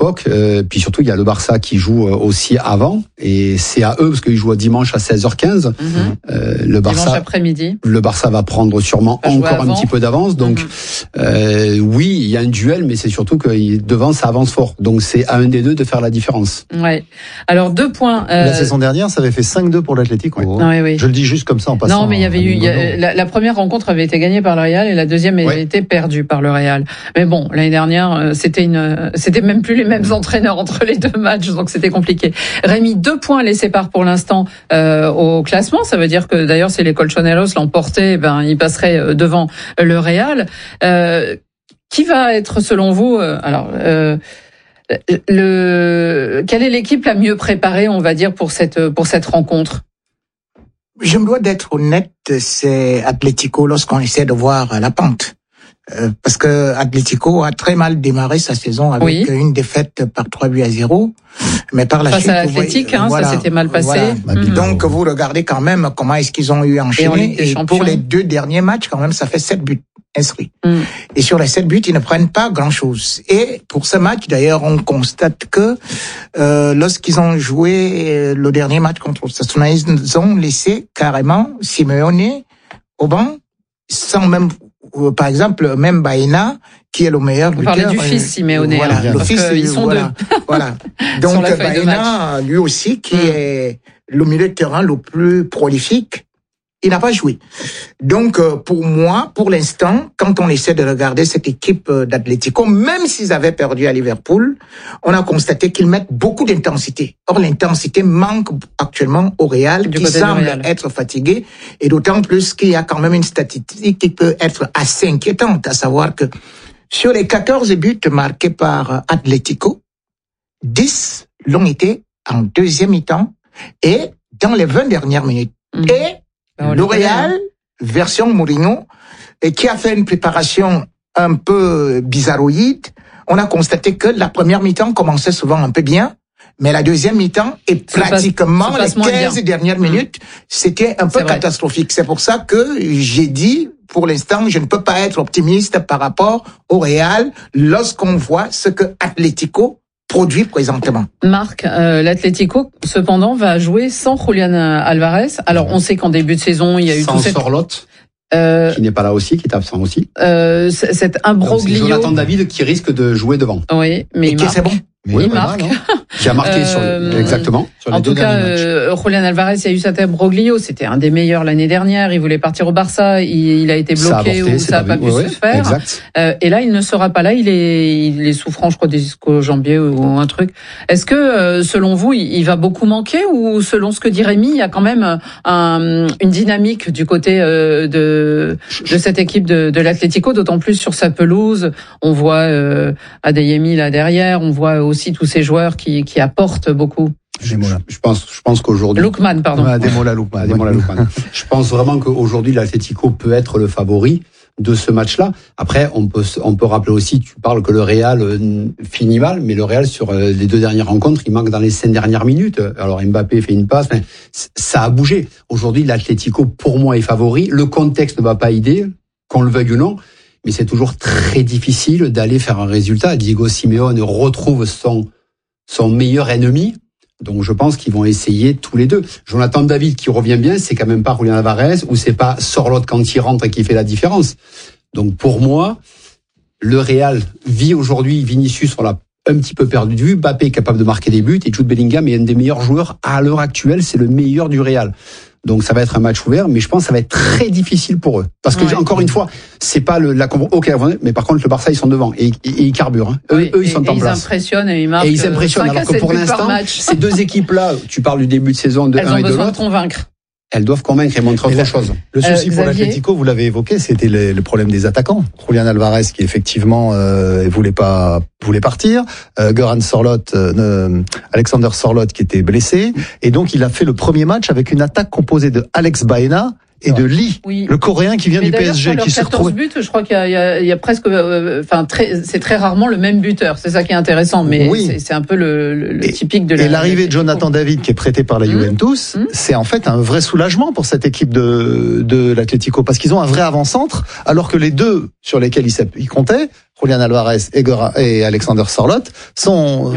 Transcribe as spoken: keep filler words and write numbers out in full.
l'époque. Euh, puis surtout, il y a le Barça qui joue aussi avant, et c'est à eux parce qu'ils jouent dimanche à seize heures quinze. Mm-hmm. Euh, le Barça, dimanche après-midi. Le Barça va prendre sûrement encore un petit peu d'avance. Donc mm-hmm. euh, oui, il y a un duel, mais c'est surtout que devant ça avance fort. Donc c'est à un des deux de faire la différence. Ouais. Alors deux points. Euh... La saison dernière, ça avait fait cinq deux pour l'Atlético. Oui. Oui, oui. Je le dis juste comme ça en passant. Non, mais il y avait eu il y a, la, la première rencontre avait été gagnée par le Real et la deuxième avait oui. été perdue par le Real. Mais bon, l'année dernière, c'était une, c'était même plus les mêmes entraîneurs entre les deux matchs, donc c'était compliqué. Rémi, deux points les séparent pour l'instant euh, au classement. Ça veut dire que d'ailleurs, si les Colchoneros l'emportaient, ben ils passeraient devant le Real. Euh, qui va être selon vous, euh, alors euh, le, quelle est l'équipe la mieux préparée, on va dire, pour cette pour cette rencontre? Je me dois d'être honnête, c'est Atlético lorsqu'on essaie de voir la pente. Euh, parce que Atlético a très mal démarré sa saison avec oui. une défaite par trois buts à zéro. Mais par la Face suite, à l'Athletic, hein, voilà, ça s'était mal passé. Voilà. Mmh. Donc vous regardez quand même comment est-ce qu'ils ont eu enchaîné. Et, et pour les deux derniers matchs, quand même, ça fait sept buts inscrits. Mmh. Et sur les sept buts, ils ne prennent pas grand-chose. Et pour ce match, d'ailleurs, on constate que euh, lorsqu'ils ont joué le dernier match contre Osasuna, ils ont laissé carrément Simeone au banc, sans même, par exemple, même Baena, qui est le meilleur buteur. On parlait du fils Simeone. Voilà, alors, le fils, ils sont voilà, deux. Voilà. Donc Baena, lui aussi, qui mmh. est le milieu de terrain le plus prolifique, il n'a pas joué. Donc, pour moi, pour l'instant, quand on essaie de regarder cette équipe d'Atlético, même s'ils avaient perdu à Liverpool, on a constaté qu'ils mettent beaucoup d'intensité. Or, l'intensité manque actuellement au Real, du qui semble Real. être fatigué, et d'autant plus qu'il y a quand même une statistique qui peut être assez inquiétante, à savoir que sur les quatorze buts marqués par Atlético, dix l'ont été en deuxième mi-temps et dans les vingt dernières minutes. Mmh. Et le Real, version Mourinho, et qui a fait une préparation un peu bizarroïde, on a constaté que la première mi-temps commençait souvent un peu bien, mais la deuxième mi-temps et pratiquement passe, les quinze dernières minutes, c'était un peu catastrophique. C'est pour ça que j'ai dit, pour l'instant, je ne peux pas être optimiste par rapport au Real lorsqu'on voit ce que Atlético produit présentement. Marc, euh, l'Atlético, cependant, va jouer sans Julián Álvarez. Alors, on sait qu'en début de saison, il y a eu sans tout cette... Sorloth, euh, qui n'est pas là aussi, qui est absent aussi. Euh, cet imbroglio. C'est Jonathan David qui risque de jouer devant. Oui, mais Et il qui marque. c'est bon. Oui, il marque. Qui a marqué sur euh, le, exactement. Sur les en deux tout cas, euh, Julián Álvarez, il y a eu cet imbroglio. C'était un des meilleurs l'année dernière. Il voulait partir au Barça. Il, il a été bloqué ça a avorté, ou ça n'a pas pu ouais, se faire. Exact. Euh, et là, il ne sera pas là. Il est, il est souffrant, je crois, des ischio-jambiers ou un truc. Est-ce que, euh, selon vous, il, il va beaucoup manquer, ou selon ce que dit Rémi, il y a quand même un, une dynamique du côté euh, de, de cette équipe de, de l'Atlético, d'autant plus sur sa pelouse. On voit euh, Adeyemi là derrière. On voit aussi tous ces joueurs qui, qui apportent beaucoup. Je, je pense, je pense qu'aujourd'hui. Lookman, pardon. Ouais, Ademola Lookman. Ademola Lookman. Je pense vraiment qu'aujourd'hui, l'Atlético peut être le favori de ce match-là. Après, on peut, on peut rappeler aussi, tu parles que le Real euh, finit mal, mais le Real, sur euh, les deux dernières rencontres, il manque dans les cinq dernières minutes. Alors, Mbappé fait une passe, mais ça a bougé. Aujourd'hui, l'Atlético, pour moi, est favori. Le contexte ne va pas aider, qu'on le veuille ou non. Mais c'est toujours très difficile d'aller faire un résultat. Diego Simeone retrouve son, son meilleur ennemi. Donc je pense qu'ils vont essayer tous les deux. Jonathan David qui revient bien, c'est quand même pas Julián Álvarez, ou c'est pas Sorloth quand il rentre qui fait la différence. Donc pour moi, le Real vit aujourd'hui, Vinicius, on l'a un petit peu perdu de vue, Mbappé est capable de marquer des buts, et Jude Bellingham est un des meilleurs joueurs à l'heure actuelle, c'est le meilleur du Real. Donc ça va être un match ouvert, mais je pense que ça va être très difficile pour eux. Parce que, ouais. encore une fois, c'est pas le, la... Ok, mais par contre, le Barça, ils sont devant. Et, et, et ils carburent. Hein. Eux, oui, eux, ils sont et, en et place. Ils impressionnent et ils marquent. Et ils impressionnent. Alors que pour l'instant, ces deux équipes-là, tu parles du début de saison de Elles un et de l'autre. Elles ont besoin de convaincre. Elles doivent convaincre et montrer autre la, chose. Le souci euh, pour l'Atlético, vous l'avez évoqué, c'était le, le problème des attaquants. Julián Álvarez qui effectivement euh, voulait pas voulait partir, euh, Göran Sorloth, euh, Alexander Sorloth qui était blessé, et donc il a fait le premier match avec une attaque composée de Alex Baena et de Lee, oui. le Coréen qui vient mais du P S G, qui se retrouve. buts, je crois qu'il y a, il y a, il y a presque, enfin, euh, très, c'est très rarement le même buteur. C'est ça qui est intéressant, mais oui. c'est, c'est un peu le, le, le et, typique de la. Et l'arrivée de Jonathan David, qui est prêté par la mmh. Juventus, mmh. c'est en fait un vrai soulagement pour cette équipe de de l'Atlético, parce qu'ils ont un vrai avant-centre, alors que les deux sur lesquels ils, ils comptaient, Julián Álvarez et, et Alexander Sorloth, sont